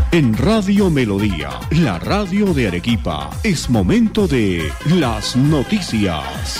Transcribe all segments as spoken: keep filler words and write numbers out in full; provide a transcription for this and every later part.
En Radio Melodía, la radio de Arequipa, es momento de las noticias.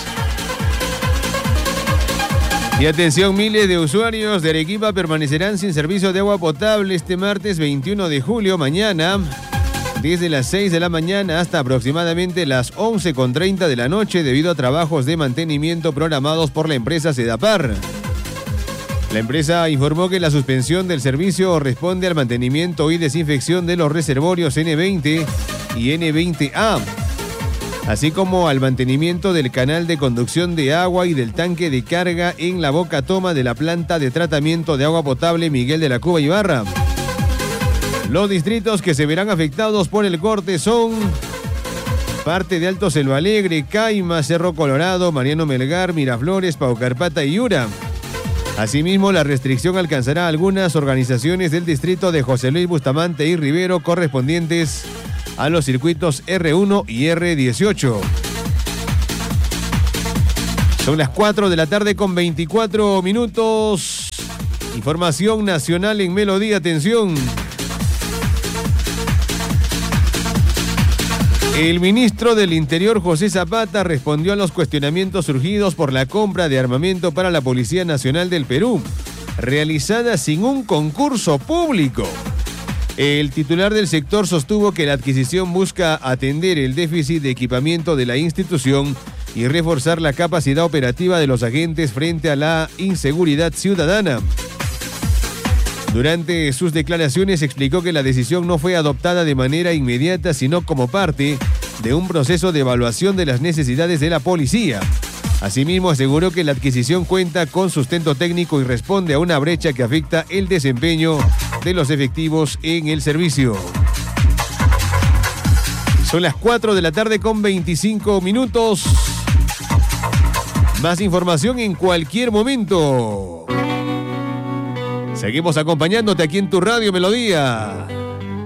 Y atención, miles de usuarios de Arequipa permanecerán sin servicio de agua potable este martes veintiuno de julio, mañana, desde las seis de la mañana hasta aproximadamente las once con treinta de la noche, debido a trabajos de mantenimiento programados por la empresa Sedapar. La empresa informó que la suspensión del servicio responde al mantenimiento y desinfección de los reservorios ene veinte y ene veinte a, así como al mantenimiento del canal de conducción de agua y del tanque de carga en la boca toma de la planta de tratamiento de agua potable Miguel de la Cuba Ibarra. Los distritos que se verán afectados por el corte son parte de Alto Selva Alegre, Caima, Cerro Colorado, Mariano Melgar, Miraflores, Paucarpata y Yura. Asimismo, la restricción alcanzará a algunas organizaciones del distrito de José Luis Bustamante y Rivero correspondientes a los circuitos erre uno y erre dieciocho. Son las cuatro de la tarde con veinticuatro minutos. Información nacional en Melodía, atención. El ministro del Interior, José Zapata, respondió a los cuestionamientos surgidos por la compra de armamento para la Policía Nacional del Perú, realizada sin un concurso público. El titular del sector sostuvo que la adquisición busca atender el déficit de equipamiento de la institución y reforzar la capacidad operativa de los agentes frente a la inseguridad ciudadana. Durante sus declaraciones explicó que la decisión no fue adoptada de manera inmediata, sino como parte de un proceso de evaluación de las necesidades de la policía. Asimismo, aseguró que la adquisición cuenta con sustento técnico y responde a una brecha que afecta el desempeño de los efectivos en el servicio. Son las cuatro de la tarde con veinticinco minutos. Más información en cualquier momento. Seguimos acompañándote aquí en tu Radio Melodía.